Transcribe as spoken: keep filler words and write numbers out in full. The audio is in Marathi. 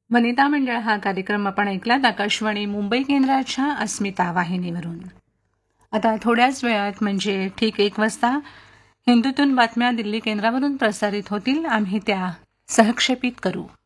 वनिता मंडळ हा कार्यक्रम आपण ऐकलात आकाशवाणी मुंबई केंद्राच्या अस्मिता वाहिनीवरून. आता थोड्याच वेळात म्हणजे ठीक एक वाजता हिंदूतून बातम्या दिल्ली केंद्रावरून प्रसारित होतील. आम्ही त्या सहक्षेपित करू.